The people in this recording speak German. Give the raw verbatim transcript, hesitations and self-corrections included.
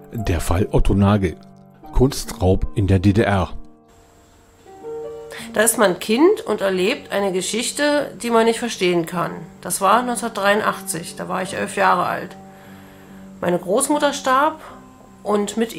Der Fall Otto Nagel. Kunstraub in der D D R. Da ist man Kind und erlebt eine Geschichte, die man nicht verstehen kann. Das war neunzehnhundertdreiundachtzig, da war ich elf Jahre alt. Meine Großmutter starb und mit